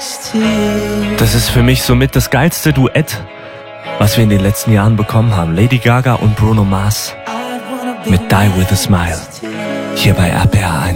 Das ist für mich somit das geilste Duett, was wir in den letzten Jahren bekommen haben. Lady Gaga und Bruno Mars mit Die With A Smile. Hier bei RPR 1.